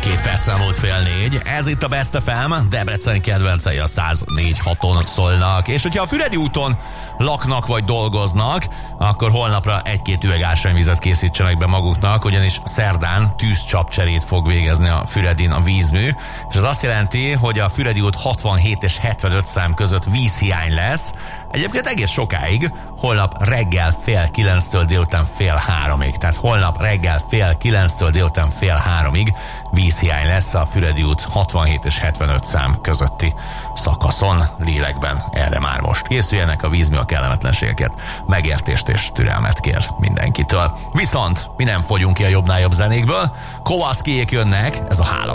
2 perccel múlt 3:30. Ez itt a Best FM, Debrecen kedvencei a 104.6-on szólnak. És hogyha a Füredi úton laknak vagy dolgoznak, akkor holnapra 1-2 üveg ásványvizet készítsenek be maguknak, ugyanis szerdán tűzcsapcserét fog végezni a Füredin a vízmű, és ez azt jelenti, hogy a Füredi út 67 és 75 szám között vízhiány lesz. Egyébként egész sokáig, holnap reggel 8:30-től délután 14:30-ig. Tehát holnap reggel 8:30-től délután 14:30-ig vízhiány lesz a Füredi út 67 és 75 szám közötti szakaszon. Lélekben erre már most készüljenek, a vízmű a kellemetlenségeket, megértést és türelmet kér mindenkitől. Viszont mi nem fogyunk ki a jobbnál jobb zenékből. Kowalskiék jönnek, ez a Hála.